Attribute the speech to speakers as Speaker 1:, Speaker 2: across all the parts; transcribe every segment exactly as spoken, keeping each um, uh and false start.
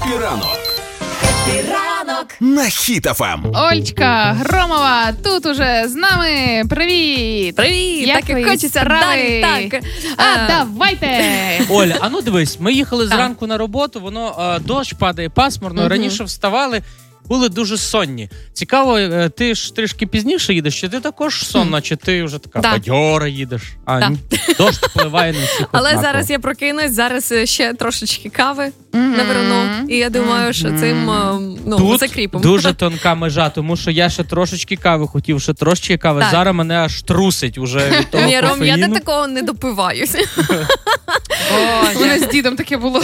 Speaker 1: Хеппі ранок. Хеппі ранок на Хіт еф ем.
Speaker 2: Ольчка Громова тут уже з нами. Привіт!
Speaker 3: Привіт!
Speaker 2: Як
Speaker 3: так і хочеться далі. Так.
Speaker 2: А, а, давайте!
Speaker 4: Оля, а ну дивись, ми їхали зранку на роботу, воно а, дощ падає пасмурно, угу. Раніше вставали, були дуже сонні. Цікаво, ти ж трішки пізніше їдеш, чи ти також сонна, чи ти вже така да. бадьора їдеш? А, да. Дощ впливає на всіх.
Speaker 3: Але
Speaker 4: однаково.
Speaker 3: зараз я прокинусь, зараз ще трошечки кави mm-hmm. наверну. І я думаю, що цим ну,
Speaker 4: тут
Speaker 3: закріпом.
Speaker 4: Дуже тонка межа, тому що я ще трошечки кави хотів, ще трошечки кави. Так. Зараз мене аж трусить уже від того
Speaker 3: Ні,
Speaker 4: кофеїну.
Speaker 3: Ром, я до такого не допиваюся.
Speaker 2: У мене з дідом таке було.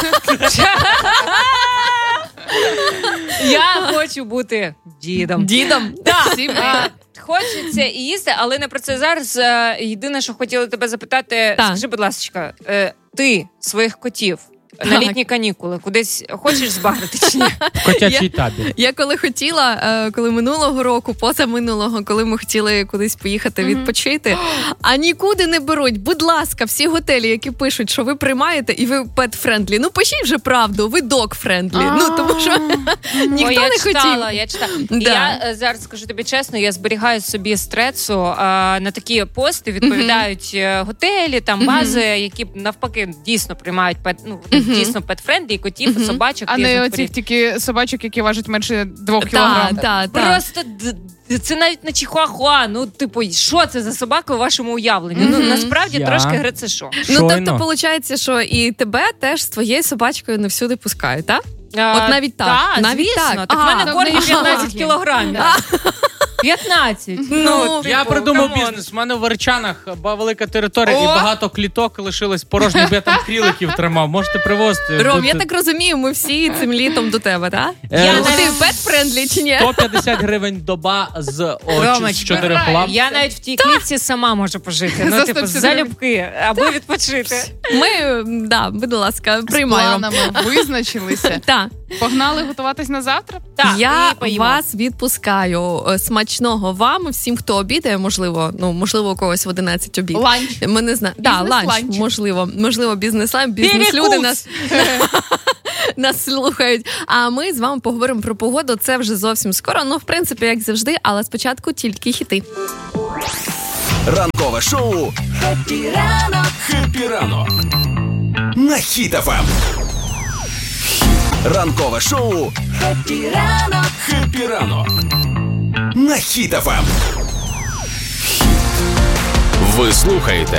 Speaker 5: Я хочу бути дідом.
Speaker 3: Дідом?
Speaker 5: Так. Да. Хочеться і їсти, але не про це зараз. Єдине, що хотіла тебе запитати, так. Скажи, будь ласка, ти своїх котів так. на літні канікули кудись хочеш збагрити чи ні?
Speaker 4: Котячий табір.
Speaker 3: Я коли хотіла, коли минулого року, позаминулого, коли ми хотіли кудись поїхати mm-hmm. відпочити, а нікуди не беруть. Будь ласка, всі готелі, які пишуть, що ви приймаєте і ви пет-френдлі, ну пишіть вже правду, ви дог-френдлі. Ну, тому що ніхто
Speaker 5: я
Speaker 3: не
Speaker 5: читала,
Speaker 3: хотів.
Speaker 5: Я читала, да. Я зараз скажу тобі чесно, я зберігаю собі стресу а, на такі пости, відповідають mm-hmm. готелі, там бази, mm-hmm. які навпаки дійсно приймають пет, ну, mm-hmm. дійсно пет-френдлі, котів, mm-hmm. собачок.
Speaker 2: А не оцих тільки собачок, які важать менше двох кілограм.
Speaker 3: Та, та,
Speaker 5: Просто д- це навіть не чихуахуа. Ну, типу, що це за собака у вашому уявленні? Mm-hmm. Ну, насправді,
Speaker 4: Я...
Speaker 5: трошки грецешо.
Speaker 3: Ну, тобто, виходить, що і тебе теж з твоєю собачкою не всюди пускають, так?
Speaker 5: А,
Speaker 3: от навіть так.
Speaker 5: Та,
Speaker 3: навіть
Speaker 5: звісно.
Speaker 3: так.
Speaker 5: Так в мене
Speaker 3: а,
Speaker 5: коргі п'ятнадцять кілограмів. п'ятнадцять.
Speaker 4: Ну, я типу, придумав камон. Бізнес. У мене в Верчанах велика територія. О! І багато кліток лишилось порожніх, бо я там кріликів тримав. Можете привозити.
Speaker 3: Ром,
Speaker 4: будьте...
Speaker 3: я так розумію, ми всі цим літом до тебе, так?
Speaker 4: Е,
Speaker 3: я не... Ти пет-френдлі чи ні?
Speaker 4: сто п'ятдесят гривень доба з очі, з чотирьох лап.
Speaker 5: Я навіть в тій клітці сама можу пожити. Ну, типу, залюбки, аби відпочити.
Speaker 3: Ми, да, будь ласка, приймаємо.
Speaker 2: З планами визначилися.
Speaker 3: Так.
Speaker 2: Погнали готуватись на завтра?
Speaker 3: Так, я вас відпускаю. Смачного вам, всім, хто обідає, можливо, ну, можливо, у когось в одинадцять обід.
Speaker 2: Ланч.
Speaker 3: Ми не знаємо. Да, ланч, можливо. Можливо, бізнес-ланч, бізнес-люди нас, нас слухають. А ми з вами поговоримо про погоду. Це вже зовсім скоро. Ну, в принципі, як завжди, але спочатку тільки хіти.
Speaker 1: Ранкове шоу «Хеппі ранок». Хеппі ранок на Хіт еф ем. Ранкове шоу «Хеппі ранок». Хеппі ранок на Хіт еф ем. Ви слухаєте